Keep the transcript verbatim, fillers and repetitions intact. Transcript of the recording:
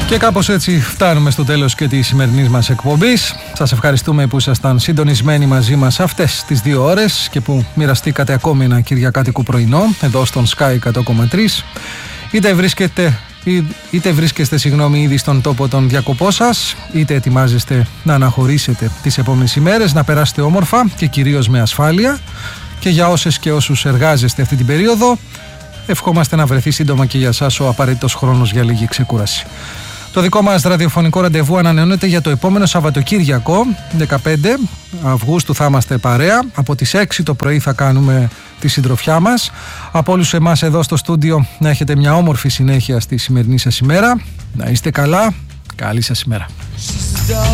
Και κάπως έτσι φτάνουμε στο τέλος και της σημερινής μας εκπομπής. Σας ευχαριστούμε που ήσασταν συντονισμένοι μαζί μας αυτές τις δύο ώρες και που μοιραστήκατε ακόμη ένα κυριακάτικο πρωινό εδώ στον Sky εκατό κόμμα τρία. Είτε βρίσκετε, είτε βρίσκεστε συγγνώμη, ήδη στον τόπο των διακοπών σας, είτε ετοιμάζεστε να αναχωρήσετε τις επόμενες ημέρες, να περάσετε όμορφα και κυρίως με ασφάλεια. Και για όσες και όσους εργάζεστε αυτή την περίοδο, ευχόμαστε να βρεθεί σύντομα και για σας ο απαραίτητος χρόνος για λίγη ξεκούραση. Το δικό μας ραδιοφωνικό ραντεβού ανανεώνεται για το επόμενο Σαββατοκύριακο, δεκαπέντε Αυγούστου θα είμαστε παρέα. Από τις έξι το πρωί θα κάνουμε τη συντροφιά μας. Από όλους εμάς εδώ στο στούντιο να έχετε μια όμορφη συνέχεια στη σημερινή σας ημέρα. Να είστε καλά. Καλή σας ημέρα.